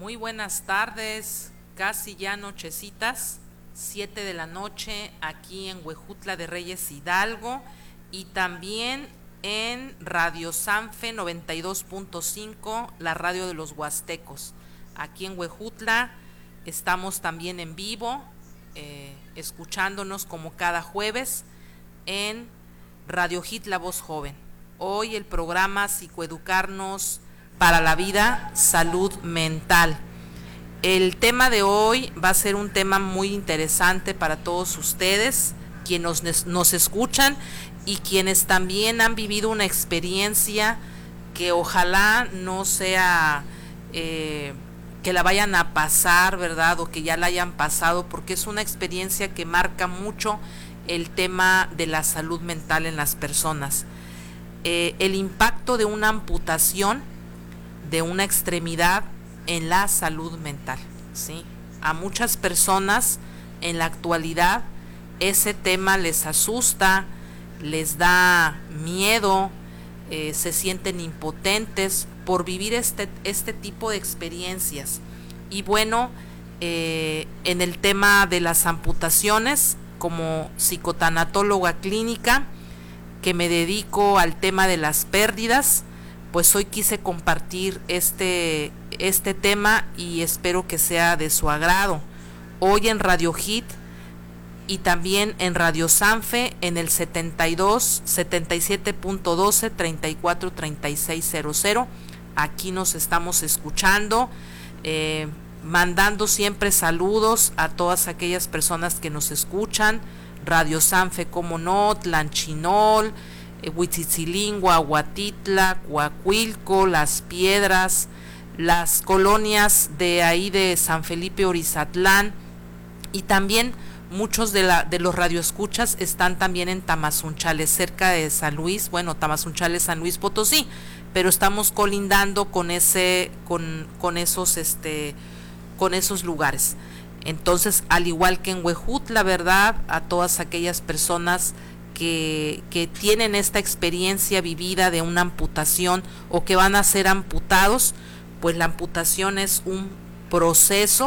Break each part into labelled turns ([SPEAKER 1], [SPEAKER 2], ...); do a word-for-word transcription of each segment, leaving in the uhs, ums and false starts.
[SPEAKER 1] Muy buenas tardes, casi ya nochecitas, siete de la noche aquí en Huejutla de Reyes Hidalgo y también en Radio Sanfe noventa y dos punto cinco, la radio de los Huastecos. Aquí en Huejutla estamos también en vivo, eh, escuchándonos como cada jueves en Radio Hit La Voz Joven. Hoy el programa Psicoeducarnos para la Vida, Salud Mental. El tema de hoy va a ser un tema muy interesante para todos ustedes, quienes nos, nos escuchan y quienes también han vivido una experiencia que ojalá no sea eh, que la vayan a pasar, ¿verdad? O que ya la hayan pasado, porque es una experiencia que marca mucho el tema de la salud mental en las personas. Eh, el impacto de una amputación de una extremidad en la salud mental, ¿sí? A muchas personas en la actualidad ese tema les asusta, les da miedo, eh, se sienten impotentes por vivir este, este tipo de experiencias. Y bueno, eh, en el tema de las amputaciones, como psicotanatóloga clínica, que me dedico al tema de las pérdidas, pues hoy quise compartir este, este tema y espero que sea de su agrado. Hoy en Radio Hit y también en Radio Sanfe en el setenta y dos, setenta y siete punto doce, treinta y cuatro, treinta y seis cero cero. Aquí nos estamos escuchando, eh, mandando siempre saludos a todas aquellas personas que nos escuchan. Radio Sanfe, como no, Tlanchinol, Huitzitzilingua, Huatitla, Coahuilco, Las Piedras, las colonias de ahí de San Felipe Orizatlán, y también muchos de, la, de los radioescuchas están también en Tamazunchale, cerca de San Luis, bueno, Tamazunchale, San Luis Potosí, pero estamos colindando con ese, con, con esos, este, con esos lugares. Entonces, al igual que en Huejutla, ¿verdad? A todas aquellas personas Que, que tienen esta experiencia vivida de una amputación o que van a ser amputados, pues la amputación es un proceso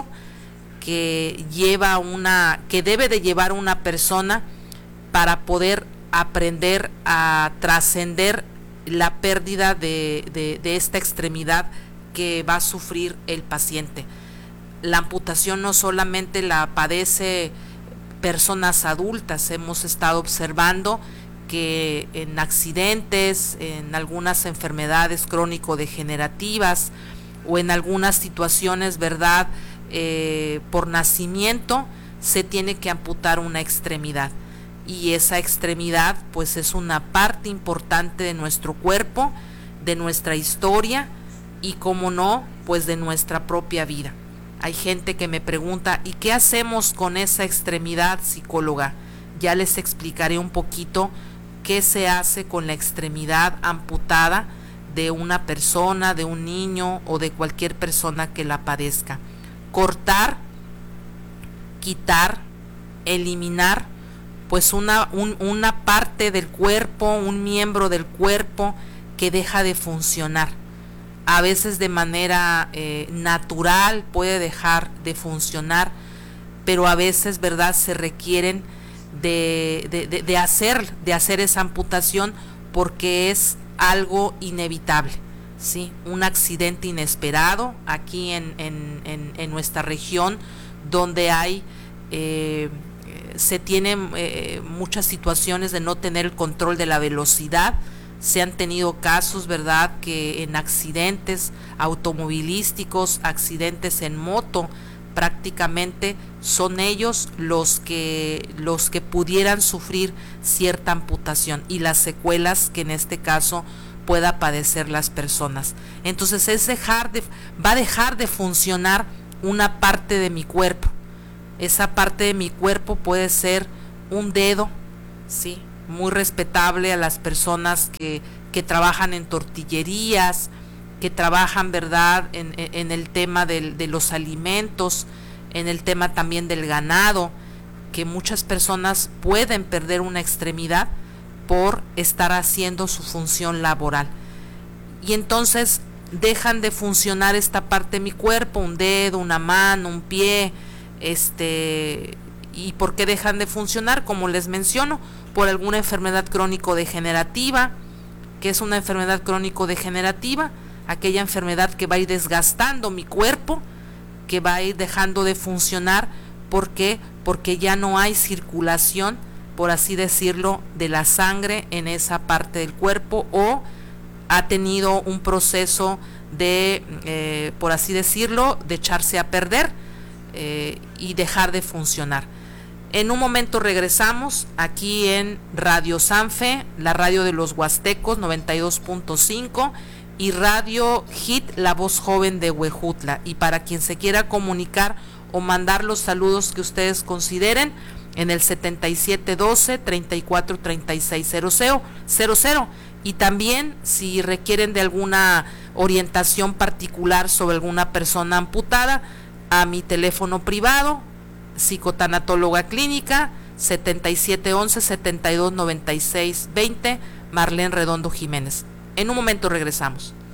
[SPEAKER 1] que lleva una, que debe de llevar una persona para poder aprender a trascender la pérdida de, de, de esta extremidad que va a sufrir el paciente. La amputación no solamente la padece personas adultas, hemos estado observando que en accidentes, en algunas enfermedades crónico-degenerativas o en algunas situaciones, ¿verdad?, eh, por nacimiento se tiene que amputar una extremidad, y esa extremidad pues es una parte importante de nuestro cuerpo, de nuestra historia y, como no, pues de nuestra propia vida. Hay gente que me pregunta, ¿y qué hacemos con esa extremidad, psicóloga? Ya les explicaré un poquito qué se hace con la extremidad amputada de una persona, de un niño o de cualquier persona que la padezca. Cortar, quitar, eliminar, pues una, un, una parte del cuerpo, un miembro del cuerpo que deja de funcionar. A veces de manera eh, natural puede dejar de funcionar, pero a veces, ¿verdad?, se requieren de, de, de, de, hacer, de hacer esa amputación porque es algo inevitable, ¿sí? Un accidente inesperado aquí en, en, en, en nuestra región, donde hay, eh, se tienen eh, muchas situaciones de no tener el control de la velocidad. Se han tenido casos, ¿verdad?, que en accidentes automovilísticos, accidentes en moto, prácticamente son ellos los que, los que pudieran sufrir cierta amputación y las secuelas que en este caso pueda padecer las personas. Entonces es dejar de, va a dejar de funcionar una parte de mi cuerpo. Esa parte de mi cuerpo puede ser un dedo, ¿sí?, muy respetable a las personas que, que trabajan en tortillerías, que trabajan, ¿verdad?, en, en el tema del, de los alimentos, en el tema también del ganado, que muchas personas pueden perder una extremidad por estar haciendo su función laboral. Y entonces dejan de funcionar esta parte de mi cuerpo, un dedo, una mano, un pie, este, ¿y por qué dejan de funcionar? Como les menciono, por alguna enfermedad crónico-degenerativa. ¿Qué es una enfermedad crónico-degenerativa? Aquella enfermedad que va a ir desgastando mi cuerpo, que va a ir dejando de funcionar. ¿Por qué? Porque ya no hay circulación, por así decirlo, de la sangre en esa parte del cuerpo, o ha tenido un proceso de, eh, por así decirlo, de echarse a perder eh, y dejar de funcionar. En un momento regresamos aquí en Radio Sanfe, la radio de los Huastecos, noventa y dos punto cinco, y Radio Hit, la voz joven de Huejutla. Y para quien se quiera comunicar o mandar los saludos que ustedes consideren, en el setenta y siete doce, treinta y cuatro treinta y seis cero cero. Y también si requieren de alguna orientación particular sobre alguna persona amputada, a mi teléfono privado, psicotanatóloga clínica, setenta y siete once, setenta y dos noventa y seis veinte, Marlene Redondo Jiménez. En un momento regresamos.